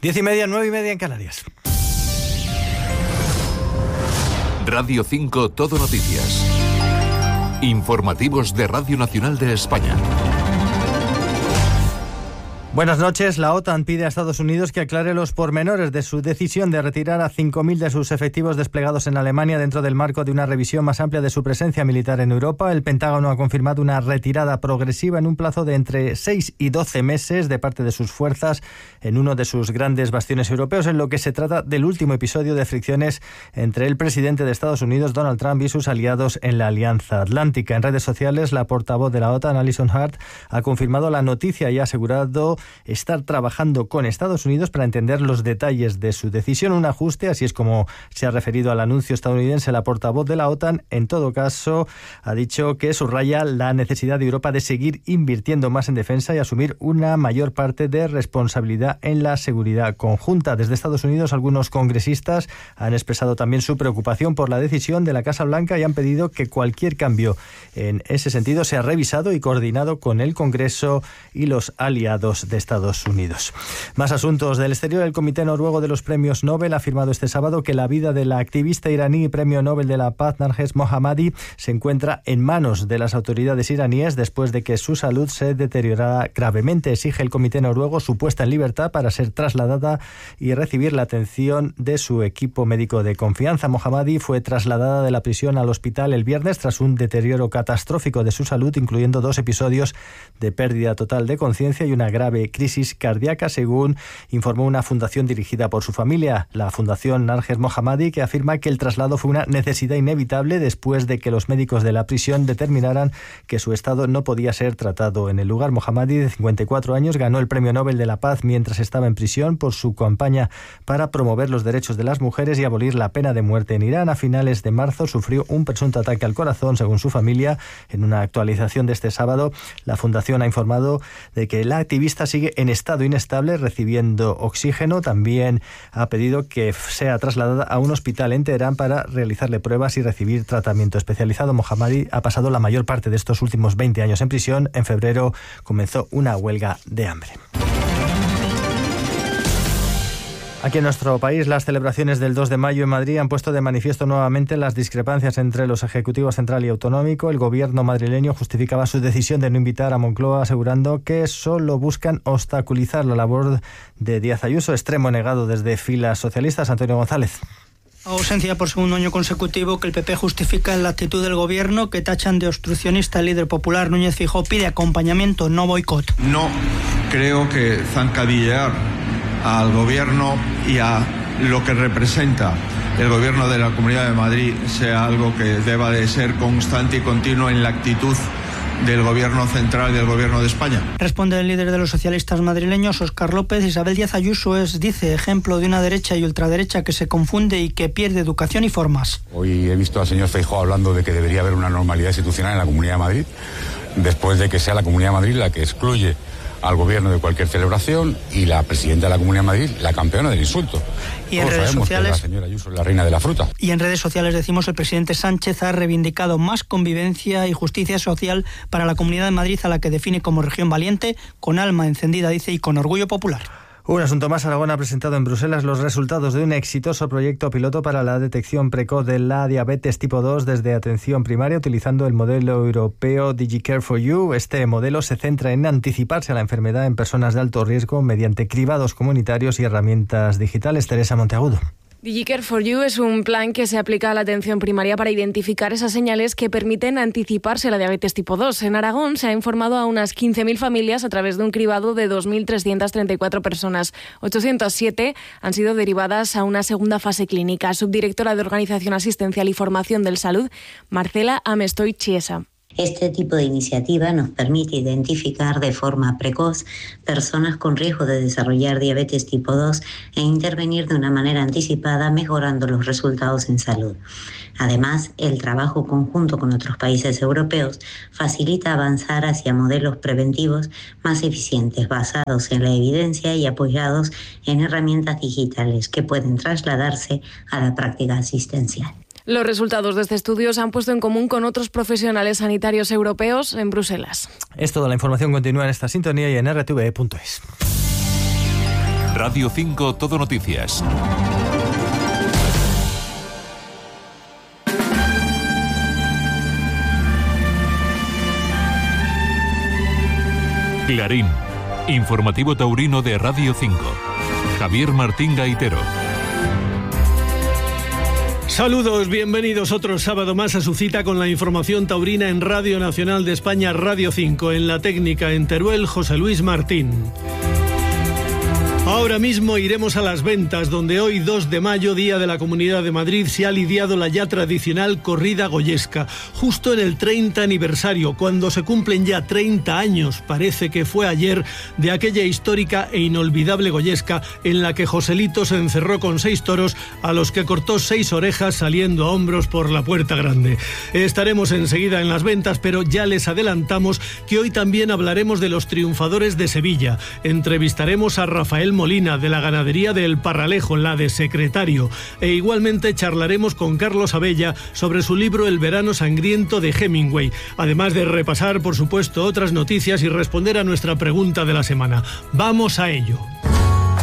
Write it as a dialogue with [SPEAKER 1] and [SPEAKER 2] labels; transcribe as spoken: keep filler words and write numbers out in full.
[SPEAKER 1] Diez y media, nueve y media en Canarias.
[SPEAKER 2] Radio cinco Todo Noticias. Informativos de Radio Nacional de España.
[SPEAKER 1] Buenas noches. La OTAN pide a Estados Unidos que aclare los pormenores de su decisión de retirar a cinco mil de sus efectivos desplegados en Alemania dentro del marco de una revisión más amplia de su presencia militar en Europa. El Pentágono ha confirmado una retirada progresiva en un plazo de entre seis y doce meses de parte de sus fuerzas en uno de sus grandes bastiones europeos, en lo que se trata del último episodio de fricciones entre el presidente de Estados Unidos, Donald Trump, y sus aliados en la Alianza Atlántica. En redes sociales, la portavoz de la OTAN, Alison Hart, ha confirmado la noticia y ha asegurado estar trabajando con Estados Unidos para entender los detalles de su decisión. Un ajuste, así es como se ha referido al anuncio estadounidense la portavoz de la OTAN. En todo caso, ha dicho que subraya la necesidad de Europa de seguir invirtiendo más en defensa y asumir una mayor parte de responsabilidad en la seguridad conjunta. Desde Estados Unidos, algunos congresistas han expresado también su preocupación por la decisión de la Casa Blanca y han pedido que cualquier cambio en ese sentido sea revisado y coordinado con el Congreso y los aliados de Estados Unidos. Más asuntos del exterior. El Comité Noruego de los Premios Nobel ha afirmado este sábado que la vida de la activista iraní y Premio Nobel de la Paz Narges Mohammadi se encuentra en manos de las autoridades iraníes después de que su salud se deteriorara gravemente. Exige el Comité Noruego su puesta en libertad para ser trasladada y recibir la atención de su equipo médico de confianza. Mohammadi fue trasladada de la prisión al hospital el viernes tras un deterioro catastrófico de su salud, incluyendo dos episodios de pérdida total de conciencia y una grave crisis cardíaca, según informó una fundación dirigida por su familia, la Fundación Narges Mohammadi, que afirma que el traslado fue una necesidad inevitable después de que los médicos de la prisión determinaran que su estado no podía ser tratado en el lugar. Mohammadi, de cincuenta y cuatro años, ganó el Premio Nobel de la Paz mientras estaba en prisión por su campaña para promover los derechos de las mujeres y abolir la pena de muerte en Irán. A finales de marzo sufrió un presunto ataque al corazón, según su familia. En una actualización de este sábado, la fundación ha informado de que la activista sigue en estado inestable recibiendo oxígeno. También ha pedido que sea trasladada a un hospital en Teherán para realizarle pruebas y recibir tratamiento especializado. Mohammadi ha pasado la mayor parte de estos últimos veinte años en prisión. En febrero comenzó una huelga de hambre. Aquí en nuestro país, las celebraciones del dos de mayo en Madrid han puesto de manifiesto nuevamente las discrepancias entre los ejecutivos central y autonómico. El gobierno madrileño justificaba su decisión de no invitar a Moncloa, asegurando que solo buscan obstaculizar la labor de Díaz Ayuso. Extremo negado desde filas socialistas. Antonio González.
[SPEAKER 3] Ausencia por segundo año consecutivo que el P P justifica en la actitud del gobierno, que tachan de obstruccionista el líder popular Núñez Feijóo. Pide acompañamiento, no boicot.
[SPEAKER 4] No creo que zancadillear al gobierno y a lo que representa el gobierno de la Comunidad de Madrid sea algo que deba de ser constante y continuo en la actitud del gobierno central y del gobierno de España.
[SPEAKER 3] Responde el líder de los socialistas madrileños, Óscar López. Isabel Díaz Ayuso es, dice, ejemplo de una derecha y ultraderecha que se confunde y que pierde educación y formas.
[SPEAKER 5] Hoy he visto al señor Feijóo hablando de que debería haber una normalidad institucional en la Comunidad de Madrid, después de que sea la Comunidad de Madrid la que excluye al gobierno de cualquier celebración y la presidenta de la Comunidad de Madrid la campeona del insulto.
[SPEAKER 3] Y en redes sociales,
[SPEAKER 5] la señora Ayuso es la reina de la fruta.
[SPEAKER 3] Y en redes sociales, decimos, el presidente Sánchez ha reivindicado más convivencia y justicia social para la Comunidad de Madrid, a la que define como región valiente, con alma encendida, dice, y con orgullo popular.
[SPEAKER 1] Un asunto más. Aragón ha presentado en Bruselas los resultados de un exitoso proyecto piloto para la detección precoz de la diabetes tipo dos desde atención primaria, utilizando el modelo europeo DigiCare for You. Este modelo se centra en anticiparse a la enfermedad en personas de alto riesgo mediante cribados comunitarios y herramientas digitales. Teresa Monteagudo.
[SPEAKER 6] DigiCare for You es un plan que se aplica a la atención primaria para identificar esas señales que permiten anticiparse a la diabetes tipo dos. En Aragón se ha informado a unas quince mil familias a través de un cribado de dos mil trescientas treinta y cuatro personas. ochocientas siete han sido derivadas a una segunda fase clínica. Subdirectora de Organización Asistencial y Formación del Salud, Marcela Amestoy Chiesa.
[SPEAKER 7] Este tipo de iniciativa nos permite identificar de forma precoz personas con riesgo de desarrollar diabetes tipo dos e intervenir de una manera anticipada, mejorando los resultados en salud. Además, el trabajo conjunto con otros países europeos facilita avanzar hacia modelos preventivos más eficientes, basados en la evidencia y apoyados en herramientas digitales que pueden trasladarse a la práctica asistencial.
[SPEAKER 6] Los resultados de este estudio se han puesto en común con otros profesionales sanitarios europeos en Bruselas.
[SPEAKER 1] Es toda la información. Continúa en esta sintonía y en r t v e punto es.
[SPEAKER 2] Radio cinco Todo Noticias. Clarín, informativo taurino de Radio cinco. Javier Martín Gaitero.
[SPEAKER 8] Saludos, bienvenidos otro sábado más a su cita con la información taurina en Radio Nacional de España, Radio cinco. En la técnica en Teruel, José Luis Martín. Ahora mismo iremos a las ventas, donde hoy, dos de mayo, Día de la Comunidad de Madrid, se ha lidiado la ya tradicional corrida goyesca, justo en el treinta aniversario, cuando se cumplen ya treinta años, parece que fue ayer, de aquella histórica e inolvidable goyesca en la que Joselito se encerró con seis toros a los que cortó seis orejas saliendo a hombros por la puerta grande. Estaremos enseguida en las ventas, pero ya les adelantamos que hoy también hablaremos de los triunfadores de Sevilla. Entrevistaremos a Rafael Molina, de la ganadería del Parralejo, la de secretario, e igualmente charlaremos con Carlos Abella sobre su libro El verano sangriento de Hemingway, además de repasar, por supuesto, otras noticias y responder a nuestra pregunta de la semana. Vamos a ello.